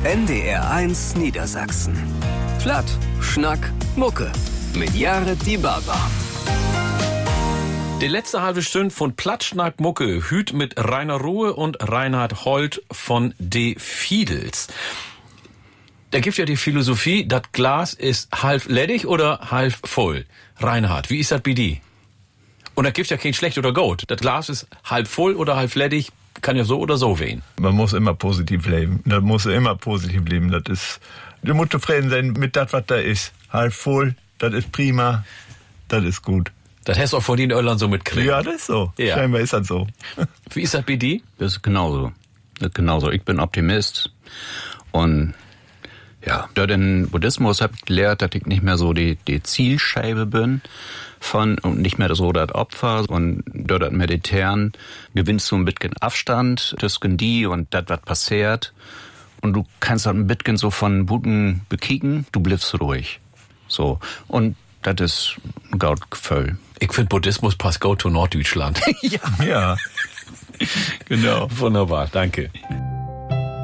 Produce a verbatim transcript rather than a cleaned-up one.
N D R eins Niedersachsen. Platt, Schnack, Mucke. Mit Jared Die Barber. Die letzte halbe Stunde von Plattschnack Mucke hüt mit Rainer Ruhe und Reinhard Holt von De Fiedels. Da gibt ja die Philosophie, das Glas ist halb ledig oder halb voll. Reinhard, wie ist das bei dir? Und da gibt ja kein schlecht oder gut. Das Glas ist halb voll oder halb ledig, kann ja so oder so wehen. Man muss immer positiv leben. Da muss immer positiv leben. Das ist, du musst zufrieden sein mit das, was da ist. Halb voll, das ist prima, das ist gut. Das hast du auch vor den Irland so mitkriegt. Ja, das ist so. Ja. Scheinbar ist das so. Wie ist das bei dir? Das ist genauso. Das ist genauso. Ich bin Optimist. Und ja, durch den Buddhismus habe ich gelernt, dass ich nicht mehr so die, die Zielscheibe bin von und nicht mehr so das Opfer. Und durch das Meditieren gewinnst du ein bisschen Abstand zwischen die und das, was passiert. Und du kannst dann ein bisschen so von Buten bekicken, du bleibst ruhig. So. Und das ist ein gutes Gefühl. Ich finde, Buddhismus passt gut zu Norddeutschland. Ja. Ja. Genau. Wunderbar, danke.